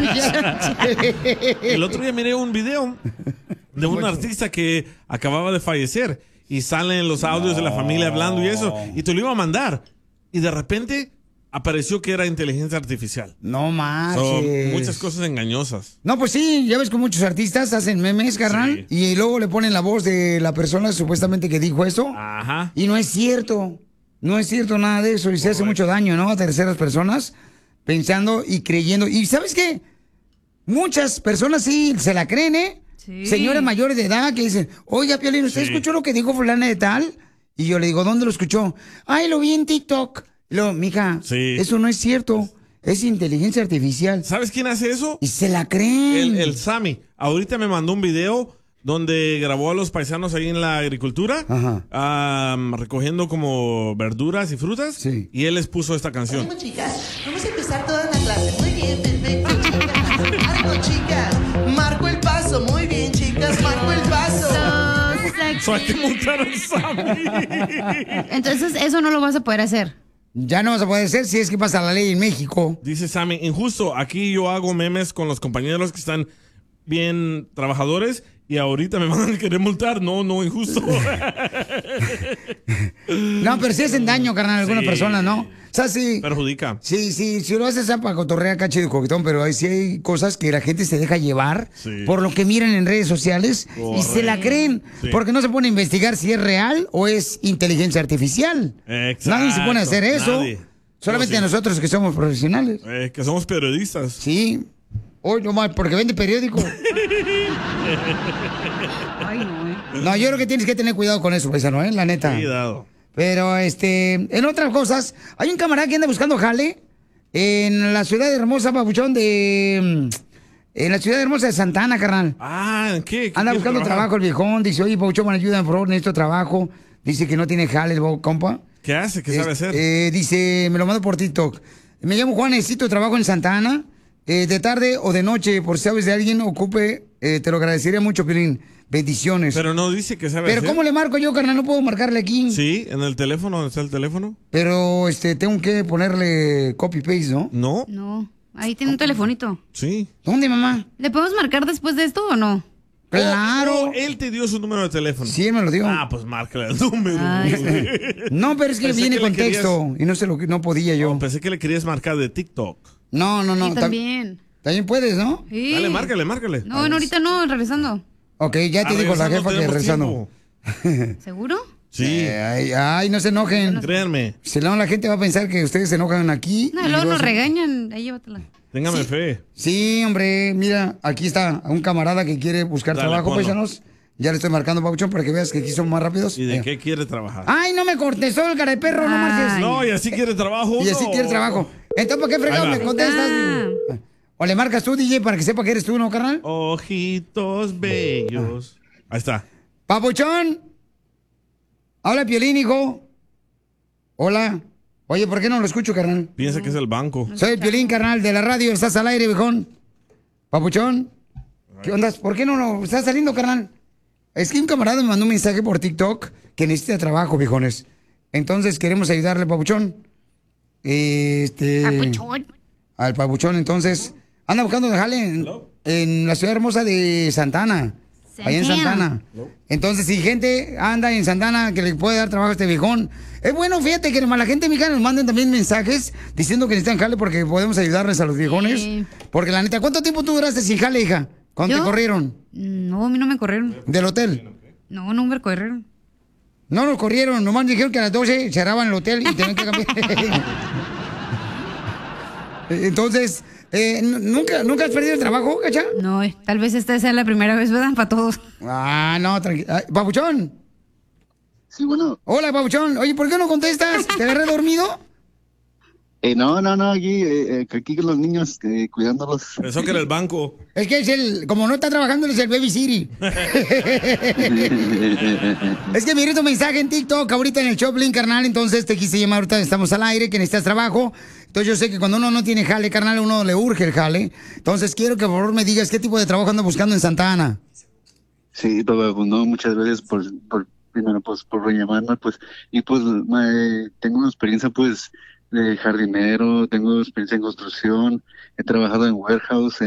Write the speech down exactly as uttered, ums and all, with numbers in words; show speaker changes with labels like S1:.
S1: artificial.
S2: El otro día miré un video de un artista que acababa de fallecer y salen los audios de la familia hablando y eso, y te lo iba a mandar. Y de repente apareció que era inteligencia artificial.
S1: No más.
S2: So, muchas cosas engañosas.
S1: No, pues sí, ya ves que muchos artistas hacen memes, carnal, sí. Y luego le ponen la voz de la persona supuestamente que dijo eso.
S2: Ajá.
S1: Y no es cierto. No es cierto nada de eso. Y se hace mucho daño, ¿no? A terceras personas pensando y creyendo. ¿Y sabes qué? Muchas personas sí se la creen, ¿eh? Sí. Señoras mayores de edad que dicen, oiga, Piolín, ¿usted sí. escuchó lo que dijo fulana de tal? Y yo le digo, ¿dónde lo escuchó? Ay, lo vi en TikTok. Y luego, mija, sí. eso no es cierto. Es inteligencia artificial.
S2: ¿Sabes quién hace eso?
S1: Y se la creen.
S2: El, el Sammy. Ahorita me mandó un video donde grabó a los paisanos ahí en la agricultura, um, recogiendo como verduras y frutas. Sí. Y él les puso esta canción.
S3: Ánimo, chicas. Vamos a empezar toda la clase. Muy bien, perfecto, chicas. Ánimo, chicas. Marco el paso. Muy bien, chicas. Marco el paso.
S2: So hay que montar al Sammy.
S4: Entonces, eso no lo vas a poder hacer.
S1: Ya no vas a poder hacer si es que pasa la ley en México.
S2: Dice Sammy, injusto, aquí yo hago memes con los compañeros que están bien trabajadores y ahorita me van a querer multar. No, no, injusto.
S1: No, pero sí hacen daño, carnal, a algunas sí. personas, ¿no? O sea, sí.
S2: Perjudica.
S1: Sí, sí, si lo haces para cotorrear cacho de coquetón, pero ahí sí hay cosas que la gente se deja llevar sí. por lo que miran en redes sociales. Correcto. Y se la creen sí. porque no se pone a investigar si es real o es inteligencia artificial.
S2: Exacto.
S1: Nadie se pone a hacer eso. Nadie. Solamente no, sí. nosotros que somos profesionales.
S2: Eh, que somos periodistas.
S1: Sí. Hoy no más, porque vende periódico.
S4: Ay, no, eh.
S1: No, yo creo que tienes que tener cuidado con eso, paisano, ¿eh? La neta.
S2: Cuidado.
S1: Pero, este, en otras cosas, hay un camarada que anda buscando jale en la ciudad hermosa, papuchón, de... En la ciudad hermosa de Santa Ana, carnal.
S2: Ah, ¿qué? ¿Qué
S1: anda buscando trabajar? trabajo el viejón. Dice, oye, papuchón, ayúdame, por favor, necesito trabajo. Dice que no tiene jale el compa.
S2: ¿Qué hace? ¿Qué sabe
S1: es,
S2: hacer?
S1: Eh, dice, me lo mando por TikTok. Me llamo Juan, necesito trabajo en Santa Ana. Eh, de tarde o de noche, por si sabes de alguien, ocupe, eh, te lo agradecería mucho, Piolín. Bendiciones.
S2: Pero no dice que sabe
S1: Pero
S2: hacer.
S1: ¿cómo le marco yo, carnal? No puedo marcarle aquí.
S2: Sí, en el teléfono, ¿dónde está el teléfono?
S1: Pero, este, tengo que ponerle copy-paste, ¿no?
S2: No.
S4: No, ahí tiene un telefonito.
S2: Sí.
S1: ¿Dónde, mamá?
S4: ¿Le podemos marcar después de esto o no?
S1: ¡Claro!
S2: Oh, oh, él te dio su número de teléfono.
S1: Sí, él me lo dio.
S2: Ah, pues márcale el número.
S1: No, pero es que
S2: Pensé
S1: viene
S2: que
S1: con
S2: querías...
S1: texto y no sé lo que no podía yo.
S2: Oh, pensé que le querías marcar de TikTok.
S1: No, no, no.
S4: Sí, también.
S1: También puedes, ¿no?
S4: Sí.
S2: Dale, márcale, márcale.
S4: No, no, ahorita no, regresando.
S1: Ok, ya te dijo la jefa que regresando.
S4: ¿Seguro?
S2: Sí.
S1: Eh, ay, ay, no se enojen.
S2: Créanme.
S1: Si no, la gente va a pensar que ustedes se enojan aquí.
S4: No, luego nos regañan. Ahí llévatela.
S2: Téngame
S1: sí.
S2: fe.
S1: Sí, hombre, mira, aquí está un camarada que quiere buscar Dale, trabajo, paisanos. Ya le estoy marcando, Pabuchón, para que veas que aquí son más rápidos.
S2: ¿Y de
S1: eh.
S2: qué quiere trabajar?
S1: Ay, no me contestó el cara de perro, no marches.
S2: No, y así quiere trabajo.
S1: Y así
S2: no.
S1: quiere trabajo. Entonces, ¿por qué fregado me contestas? Ah. O le marcas tú, D J, para que sepa que eres tú, ¿no, carnal?
S2: Ojitos bellos. Ahí está.
S1: Papuchón. Habla Piolín, hijo. Hola. Oye, ¿por qué no lo escucho, carnal?
S2: Piensa que es el banco.
S1: Soy el Piolín, carnal, de la radio. Estás al aire, viejón. Papuchón. ¿Qué onda? ¿Por qué no, no estás saliendo, carnal? Es que un camarada me mandó un mensaje por TikTok que necesita trabajo, viejones. Entonces queremos ayudarle, Papuchón. Este...
S4: Papuchón.
S1: Al Papuchón, entonces... Anda buscando jale en, en la ciudad hermosa de Santana. Allá en Santana. Entonces, si gente anda en Santana que le puede dar trabajo a este viejón, es bueno, fíjate que la gente mexicana nos manden también mensajes diciendo que necesitan jale porque podemos ayudarles a los viejones. Sí. Porque la neta, ¿cuánto tiempo tú duraste sin jale, hija? ¿Cuándo te corrieron?
S4: No, a mí no me corrieron.
S1: ¿Del hotel?
S4: No, no me corrieron.
S1: No nos corrieron, nomás dijeron que a las doce cerraban el hotel y tenían que cambiar. Entonces... Eh, ¿nunca, ¿Nunca has perdido el trabajo, cacha?
S4: No, eh, tal vez esta sea la primera vez, ¿verdad? Para todos.
S1: Ah, no, tranquilo. Papuchón.
S5: Sí, bueno.
S1: Hola, Papuchón. Oye, ¿por qué no contestas? ¿Te agarré dormido?
S5: Eh, no, no, no, aquí, eh, aquí con los niños, eh, cuidándolos.
S2: Pensó que era el banco.
S1: Es que es el, como no está trabajando, es el Baby City. Es que miré tu mensaje en TikTok ahorita en el Choplin, carnal, entonces te quise llamar, ahorita estamos al aire, que necesitas trabajo. Entonces yo sé que cuando uno no tiene jale, carnal, a uno le urge el jale. Entonces quiero que por favor me digas qué tipo de trabajo anda buscando en Santa Ana.
S5: Sí, papá, pues no, muchas gracias por, por primero, pues, por llamarme, pues, y pues, me, tengo una experiencia, pues, de jardinero, tengo experiencia en construcción, he trabajado en warehouse,